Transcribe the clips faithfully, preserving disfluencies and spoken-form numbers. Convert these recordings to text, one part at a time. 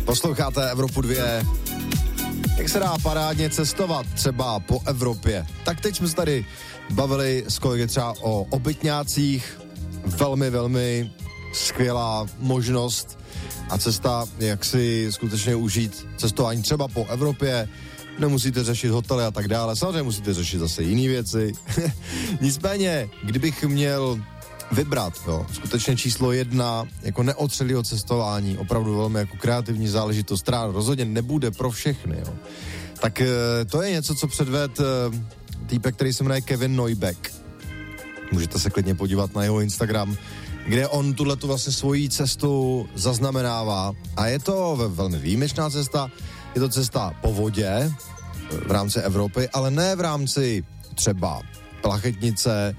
Posloucháte Evropu dvě. Jak se dá parádně cestovat třeba po Evropě? Tak teď jsme se tady bavili s kolegy třeba o obytňácích. Velmi, velmi skvělá možnost a cesta, jak si skutečně užít cestování třeba po Evropě. Nemusíte řešit hotely a tak dále. Samozřejmě musíte řešit zase jiné věci. Nicméně, kdybych měl vybrat, jo, skutečně číslo jedna, jako neotřelýho cestování, opravdu velmi jako kreativní záležitost, která rozhodně nebude pro všechny, jo. Tak to je něco, co předved týpek, který se jmenuje Kevin Neubeck. Můžete se klidně podívat na jeho Instagram, kde on tuhletu vlastně svoji cestu zaznamenává a je to velmi výjimečná cesta, je to cesta po vodě v rámci Evropy, ale ne v rámci třeba plachetnice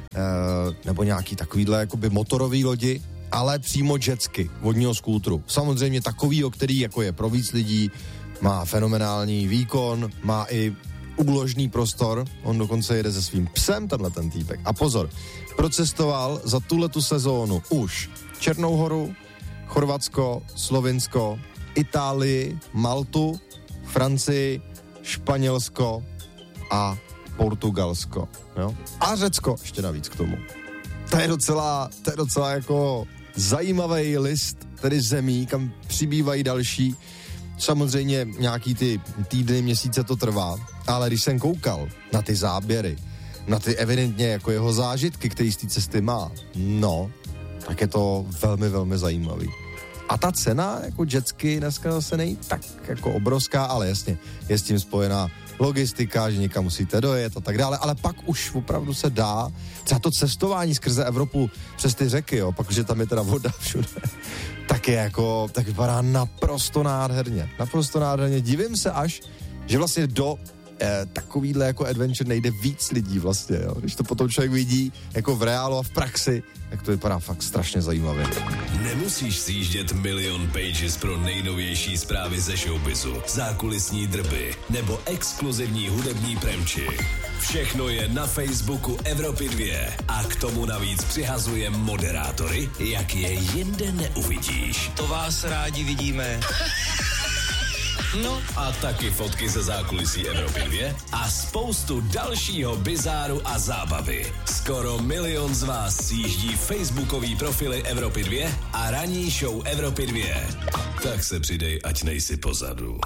nebo nějaký takovýhle jakoby motorový lodi, ale přímo jetsky, vodního skútru. Samozřejmě takovýho, který jako je pro víc lidí, má fenomenální výkon, má i úložný prostor, on dokonce jede se svým psem, tenhle ten týpek. A pozor, procestoval za tuhletu sezónu už Černou Horu, Chorvatsko, Slovinsko, Itálii, Maltu, Francii, Španělsko a Portugalsko, jo? A Řecko ještě navíc k tomu. To je docela, to je docela jako zajímavý list, tedy zemí, kam přibývají další. Samozřejmě nějaký ty týdny, měsíce to trvá, ale když jsem koukal na ty záběry, na ty evidentně jako jeho zážitky, který z té cesty má, no, tak je to velmi, velmi zajímavý. A ta cena jako jetsky dneska zase není tak jako obrovská, ale jasně, je s tím spojená logistika, že někam musíte dojet a tak dále, ale pak už opravdu se dá, třeba to cestování skrze Evropu přes ty řeky, jo, pak, že tam je teda voda všude, tak je jako, tak vypadá naprosto nádherně, naprosto nádherně, divím se až, že vlastně do eh, takovýhle jako adventure nejde víc lidí vlastně, jo, když to potom člověk vidí jako v reálu a v praxi, tak to vypadá fakt strašně zajímavě. Nemusíš sjíždět milion pages pro nejnovější zprávy ze showbizu, zákulisní drby nebo exkluzivní hudební premči. Všechno je na Facebooku Evropy dvě a k tomu navíc přihazujeme moderátory, jak je jinde neuvidíš. To vás rádi vidíme. No a taky fotky ze zákulisí Evropy dvě a spoustu dalšího bizáru a zábavy. Skoro milion z vás sjíždí facebookový profily Evropy dvě a ranní show Evropy dvě. Tak se přidej, ať nejsi pozadu.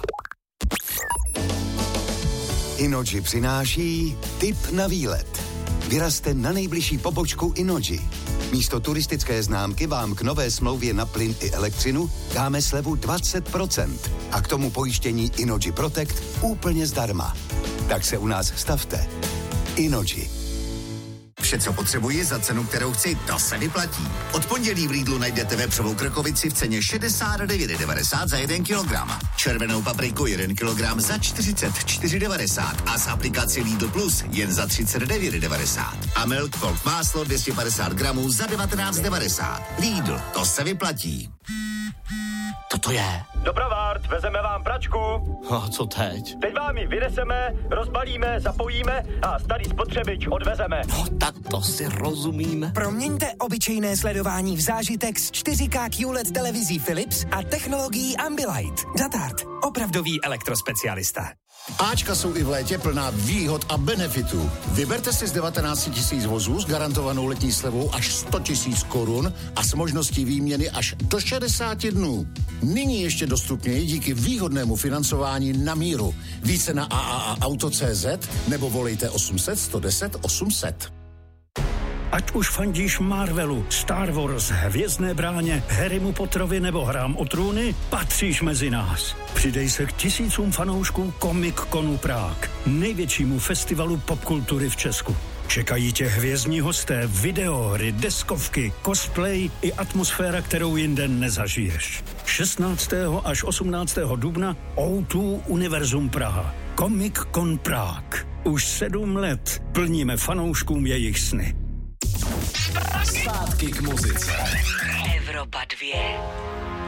Innogy přináší tip na výlet. Vyrazte na nejbližší pobočku Innogy. Místo turistické známky vám k nové smlouvě na plyn i elektřinu dáme slevu dvacet procent a k tomu pojištění Innogy Protect úplně zdarma. Tak se u nás stavte. Innogy. Vše, co potřebuji za cenu, kterou chci, to se vyplatí. Od pondělí v Lidlu najdete vepřovou krkovici v ceně šedesát devět devadesát za jeden kilogram. Červenou papriku jeden kilogram za čtyřicet čtyři devadesát a z aplikaci Lidl Plus jen za třicet devět devadesát. A Milk Folk máslo dvě stě padesát gramů za devatenáct devadesát. Lidl, to se vyplatí. To je. Dopravárd, vezeme vám pračku. A co teď? Teď vám ji vyneseme, rozbalíme, zapojíme a starý spotřebič odvezeme. No tak to si rozumíme. Proměňte obyčejné sledování v zážitek s čtyři ká Q L E D televizí Philips a technologií Ambilight. Datard, opravdový elektrospecialista. Ačka jsou i v létě plná výhod a benefitů. Vyberte si z devatenáct tisíc vozů s garantovanou letní slevou až sto tisíc korun a s možností výměny až do šedesáti dnů. Nyní ještě dostupněji díky výhodnému financování na míru. Více na a a a auto tečka cé zet nebo volejte osm set sto deset osm set. Ať už fandíš Marvelu, Star Wars, Hvězdné bráně, Harrymu Potterovi nebo Hrám o trůny, patříš mezi nás. Přidej se k tisícům fanoušků Comic Conu Prague, největšímu festivalu popkultury v Česku. Čekají tě hvězdní hosté, videohry, deskovky, cosplay i atmosféra, kterou jinde nezažiješ. šestnáctého až osmnáctého dubna ó dva Univerzum Praha. Comic Con Prague. Už sedm let plníme fanouškům jejich sny. Zpátky k muzice. Evropa dvě.